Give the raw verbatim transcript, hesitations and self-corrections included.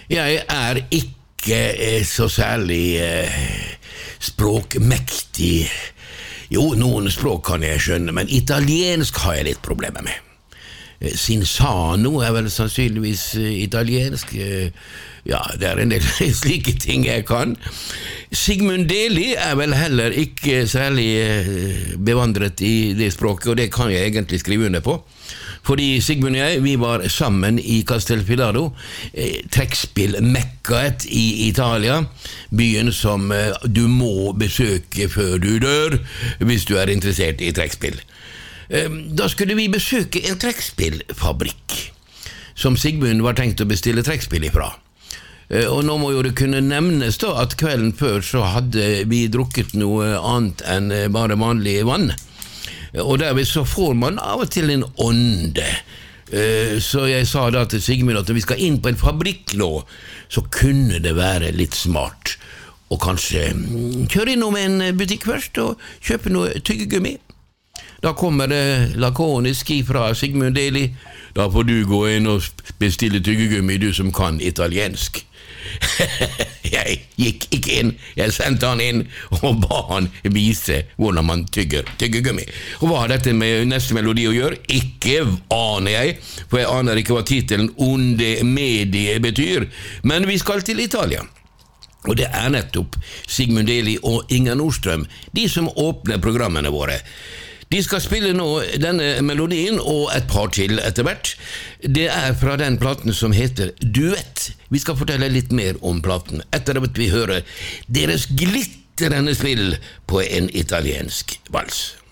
Jeg er ikke eh, så særlig eh, språkmektig. Jo, noen språk kan jeg skjønne, men italiensk har jeg litt problemer med. Eh, Sinsano er vel sannsynligvis eh, italiensk. Eh, ja, det er en del slike ting jeg kan. Sigmund Deli er vel heller ikke særlig eh, bevandret i det språket, og det kan jeg egentlig skrive under på. Fordi Sigmund og jeg, vi var sammen i Castelfidardo, eh, trekkspill-mekkaet i Italia, byen som eh, du må besøke før du dør, hvis du er interessert i trekkspill. Eh, da skulle vi besøke en trekkspillfabrikk, som Sigmund var tenkt å bestille trekkspill ifra. Eh, og nå må jo det kunne nevnes da, at kvelden før så hadde vi drukket noe annet enn bare vanlig vann. Og derved så får man av og til en ånde. Så jeg sa da til Sigmund at når vi skal inn på en fabrikk nå, så kunne det være litt smart å kanskje kjøre innom en butikk først og kjøpe noe tyggegummi. Da kommer det lakonisk fra Sigmund Deli. Da får du gå inn og bestille tyggegummi, du som kan italiensk. Jeg gikk ikke inn, jeg sendte han inn og ba han vise hvordan man tygger tyggegummi. Og hva har dette med neste melodi å gjøre? Ikke aner jeg, for jeg aner ikke hva titelen Onde Medie betyr, men vi skal til Italia. Og det er nettopp Sigmund Deli og Inger Nordstrøm, de som åpner programmene våre. De skal spille nå denne melodien og et par til etter hvert. Det er fra den platen som heter Duett. Vi skal fortelle litt mer om platen etter at vi hører deres glitterende spill på en italiensk vals.